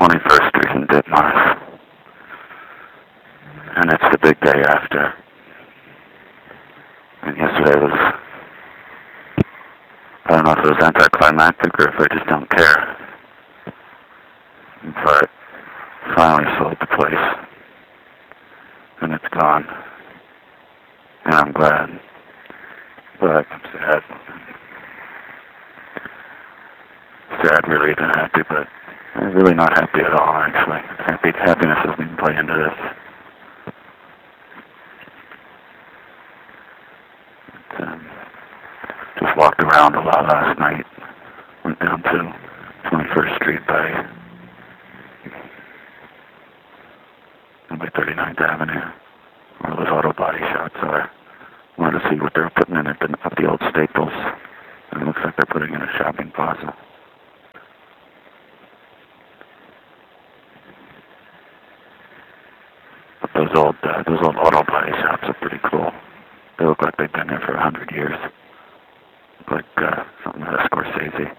21st Street in Ditmars. And it's the big day after. And yesterday was, I don't know if it was anticlimactic or if I just don't care. But finally sold the place. And it's gone. And I'm glad. But I'm sad. Sad, relieved, and happy, but I'm really not happy at all, actually. Happiness doesn't even play into this. Just walked around a lot last night. Went down to 21st Street by 39th Avenue, where those auto body shops are. Wanted to see what they're putting in at the old Staples. And it looks like they're putting in a shopping plaza. But those old auto body shops are pretty cool. They look like they've been there for 100 years. Like something out of Scorsese.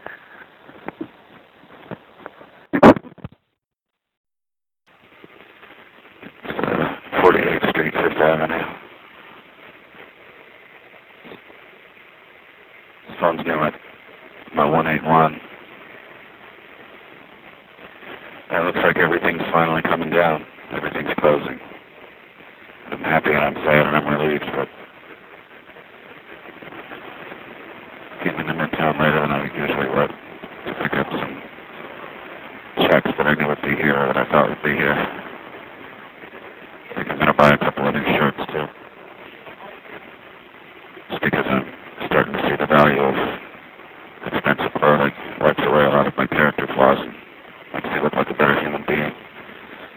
48th Street, 5th Avenue. This phone's new at my 181. It looks like everything's finally coming down. Everything's closing. I'm happy and I'm sad and I'm relieved, but getting in Midtown later than I usually would to pick up some checks that I knew would be here or that I thought would be here. I think I'm going to buy a couple of new shirts too. Just because I'm starting to see the value of expensive clothing. Wipes away a lot of my character flaws and makes me look like a better